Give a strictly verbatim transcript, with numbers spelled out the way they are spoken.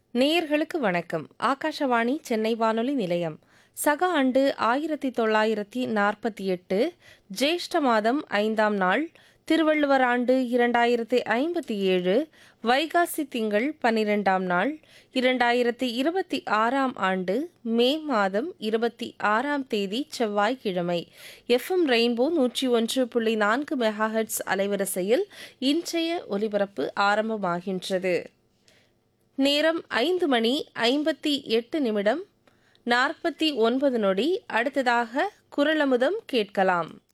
நேயர்களுக்கு வணக்கம். ஆகாஷவாணி சென்னை வானொலி நிலையம். சக ஆண்டு ஆயிரத்தி தொள்ளாயிரத்தி நாற்பத்தி எட்டு ஜேஷ்ட மாதம் ஐந்தாம் நாள், திருவள்ளுவர் ஆண்டு இரண்டாயிரத்தி ஐம்பத்தி ஏழு வைகாசி திங்கள் பனிரெண்டாம் நாள், இரண்டாயிரத்தி இருபத்தி ஆறாம் ஆண்டு மே மாதம் இருபத்தி ஆறாம் தேதி செவ்வாய்க்கிழமை. எஃப்எம் ரெயின்போ நூற்றி ஒன்று புள்ளி நான்கு மெகாஹெட்ஸ் அலைவரிசையில் இன்றைய ஒலிபரப்பு ஆரம்பமாகின்றது. நேரம் ஐந்து மணி ஐம்பத்தி எட்டு நிமிடம் நாற்பத்தி ஒன்பது நொடி. அடுத்ததாக குரலமுதம் கேட்கலாம்.